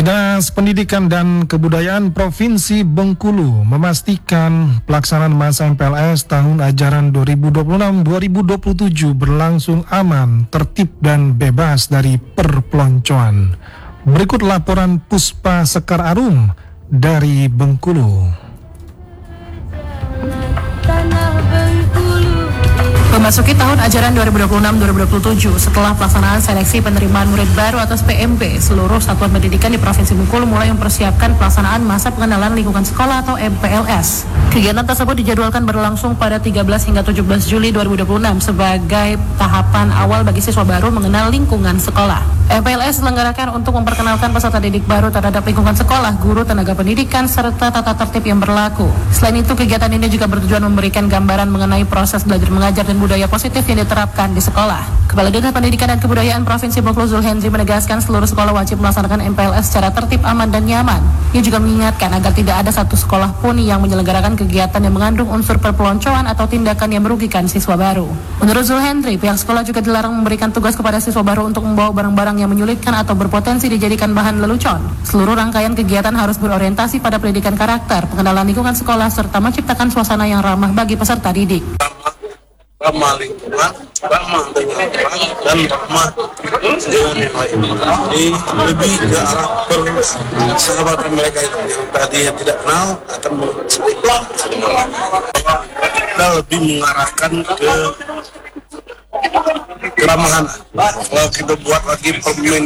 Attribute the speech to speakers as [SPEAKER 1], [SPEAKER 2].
[SPEAKER 1] Dinas Pendidikan dan Kebudayaan Provinsi Bengkulu memastikan pelaksanaan masa MPLS tahun ajaran 2026-2027 berlangsung aman, tertib dan bebas dari perpeloncoan. Berikut laporan Puspa Sekar Arum dari Bengkulu.
[SPEAKER 2] Memasuki tahun ajaran 2026-2027, setelah pelaksanaan seleksi penerimaan murid baru atau PMB, seluruh satuan pendidikan di Provinsi Bengkulu mulai mempersiapkan pelaksanaan masa pengenalan lingkungan sekolah atau MPLS. Kegiatan tersebut dijadwalkan berlangsung pada 13 hingga 17 Juli 2026 sebagai tahapan awal bagi siswa baru mengenal lingkungan sekolah. MPLS diselenggarakan untuk memperkenalkan peserta didik baru terhadap lingkungan sekolah, guru, tenaga pendidikan, serta tata tertib yang berlaku. Selain itu, kegiatan ini juga bertujuan memberikan gambaran mengenai proses belajar mengajar dan budaya positif yang diterapkan di sekolah. Kepala Dinas Pendidikan dan Kebudayaan Provinsi Bengkulu Zulhendri menegaskan seluruh sekolah wajib melaksanakan MPLS secara tertib, aman, dan nyaman. Ia juga mengingatkan agar tidak ada satu sekolah pun yang menyelenggarakan kegiatan yang mengandung unsur perpeloncoan atau tindakan yang merugikan siswa baru. Menurut Zulhendri, pihak sekolah juga dilarang memberikan tugas kepada siswa baru untuk membawa barang-barang yang menyulitkan atau berpotensi dijadikan bahan lelucon. Seluruh rangkaian kegiatan harus berorientasi pada pendidikan karakter, pengenalan lingkungan sekolah, serta menciptakan suasana yang ramah bagi peserta didik.
[SPEAKER 3] Ramah lingkungan, ramah dengan orang, dan ramah dengan yang lain. Jadi lebih ke arah persahabatan mereka itu yang tadinya tidak kenal akan kita lebih mengarahkan ke keramahan. Kalau kita buat lagi permainan